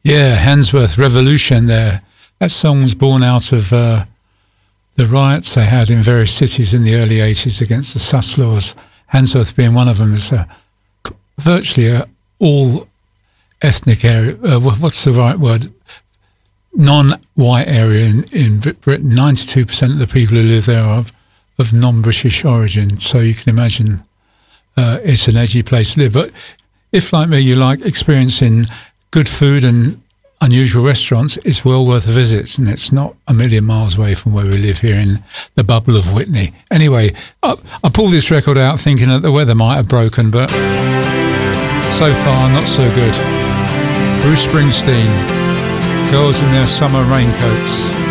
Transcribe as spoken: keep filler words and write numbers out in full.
Yeah, Handsworth Revolution there. That song was born out of uh, the riots they had in various cities in the early eighties against the sus laws. Handsworth being one of them. Is a, virtually a all ethnic area. Uh, what's the right word? Non-white area in, in Britain. ninety-two percent of the people who live there are of, of non-British origin. So you can imagine uh, it's an edgy place to live. But if, like me, you like experiencing good food and unusual restaurants, it's well worth a visit, and it's not a million miles away from where we live here in the bubble of Witney. Anyway, I, I pulled this record out thinking that the weather might have broken, but so far not so good. Bruce Springsteen, Girls in Their Summer Raincoats.